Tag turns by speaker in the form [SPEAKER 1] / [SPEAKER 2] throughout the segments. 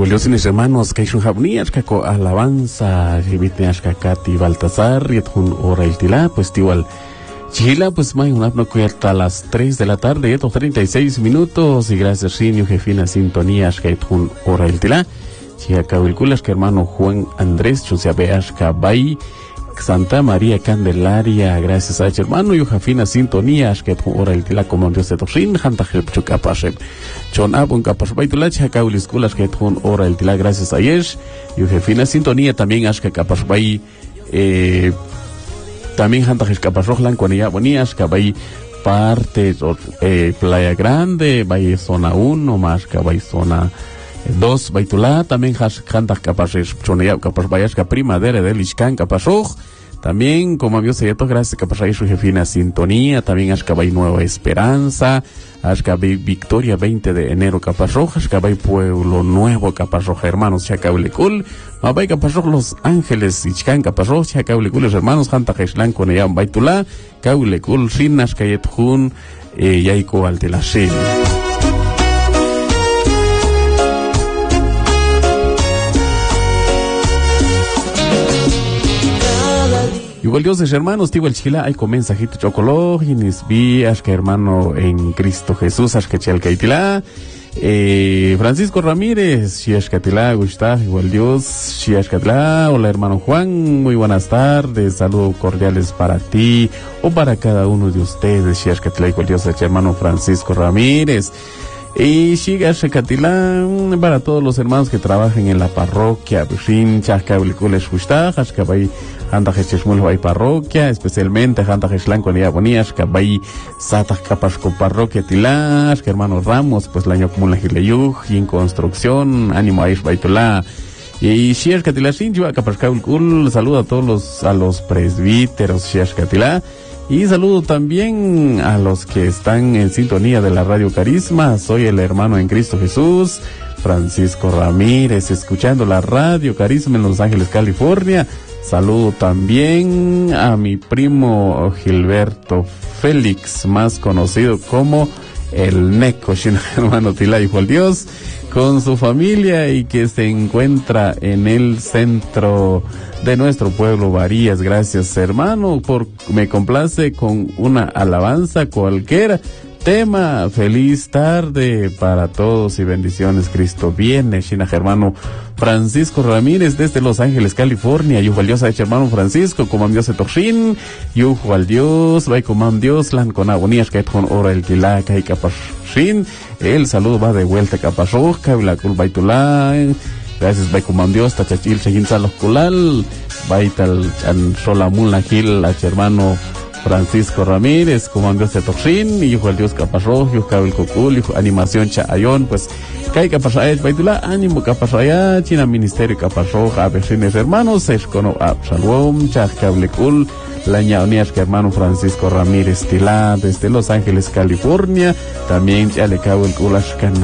[SPEAKER 1] Igual yo sin mis hermanos que hay un jabnías que con alabanza jibiteas que Katy Baltasar y un hora el tila pues igual Chila pues may una no hasta las 3 de la tarde y 36 minutos y gracias Rinio jefina sintonías que un hora el tila Chia calculas que hermano Juan Andrés Chuncia Beas Cabay Santa María Candelaria, gracias a hermano y jafina sintonías que hora el tila como Dios de Toshin, Hanta Helpchuka Pashem. Chon Abun Kapas Baitulach, Hakaulis Kulas que hora el tila, gracias a Yesh, y jafina sintonía también Ashka Kapas Bay, también Hanta Helkapas Rohlan, Cuanilla Bonías, Cabay parte, Playa Grande, Bay Zona 1, más Cabay Zona 2 Baitulá, también Hanta Kapas Chonaya Kapas Bayashka Primavera del Ishkan Kapas también, como amigos seyetos, gracias Kapas su jefina sintonía, también Ashkabay Nueva Esperanza, Ashkabay Victoria 20 de enero Kapas Roja, Ashkabay Pueblo Nuevo Kapas Roja, hermanos Chakaulikul, Mabay Kapas Roja Los Ángeles Ishkan Kapas Roja, Chakaulikul, los hermanos Hanta Heshlan Koneyam Baitulá, Kaulikul, Shin Ashkayet Hun, Yaiko Altelashil. Igual Dios es hermanos, tío el chila, hay con mensajito chocoló, y vías que hermano en Cristo Jesús, que chelcaitila, Francisco Ramírez, Shiashkatila, Gustav, igual Dios, Shiashkatila, hola hermano Juan, muy buenas tardes, saludos cordiales para ti, o para cada uno de ustedes, Shiashkatila, igual Dios es hermano Francisco Ramírez. Y Shiga Shekatilán para todos los hermanos que trabajan en la parroquia Bushin, Chascabulikules Gustah, Hashkabay, Hanta Heshmul Bay Parroquia, especialmente Hanta Heshlan con Yabonías, Kabay, Satah Kapashko Parroquia Tilash, que hermano Ramos, pues la Yokmula Hileyuj, y en construcción, ánimo Aish Baitulá. Y Shiash Katilashin, yo Kapashkabulkul, saludo a todos los presbíteros Shiash Katilá. Y saludo también a los que están en sintonía de la Radio Carisma. Soy el hermano en Cristo Jesús, Francisco Ramírez, escuchando la Radio Carisma en Los Ángeles, California. Saludo también a mi primo Gilberto Félix, más conocido como el Neco, hermano Tila, hijo del Dios, con su familia y que se encuentra en el centro de nuestro pueblo Varías. Gracias hermano, me complace con una alabanza cualquiera tema. Feliz tarde para todos y bendiciones. Cristo viene. Shina hermano Francisco Ramírez desde Los Ángeles, California. Yujo al Dios a hermano Francisco, como Dios se toxin. Yujo al Dios, vai como Dios, lan con agonías que con ora el quilaca y capashin. El saludo va de vuelta capasroja, la culbaitulá. Gracias, vai como Dios, tachachil, seguin salos culal. Baital, an solamula gil, a hermano Francisco Ramírez, comandante de Toxin, hijo del Dios Caparrojo, hijo del Cocul, hijo animación Chayón, pues, Kai Caparrayat, Baitula, ánimo Caparrayat, China Ministerio Caparrojo, a vecinos hermanos, Escono Absalom, Chacablecul, la ñaonías que hermano Francisco Ramírez Tila, desde Los Ángeles, California, también ya le cago el Kulashkan,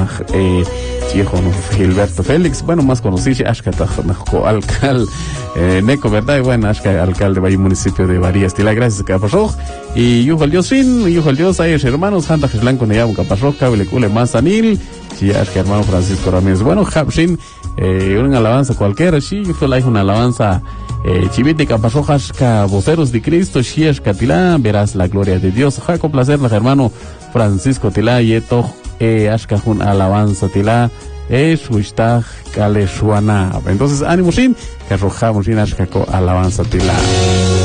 [SPEAKER 1] Chijo Gilberto Félix, bueno, más conocido, Ashkatajo alcal, Neco, ¿verdad? Y bueno, Ashka, alcalde de municipio de Varías, Tila, gracias, Caparrojo, y Yujo el Dios Fin, Yujo el Dios, ahí hermanos, Hanta Jeslan con ella, Caparrojo, Cabelecule, Manzanil, y Ashka, hermano Francisco Ramírez, bueno, Habshin, una alabanza cualquiera, sí, yo fue una alabanza, Chivite Caparrojas, voceros de Cristo, Shiesh Katilá, verás la gloria de Dios, ja, con placer, hermano Francisco Tila, y esto, Ashka, una alabanza Tila, Wistah Kaleshuana. Entonces, ánimo, sin, que arrojamos, sin Ashka, alabanza Tila.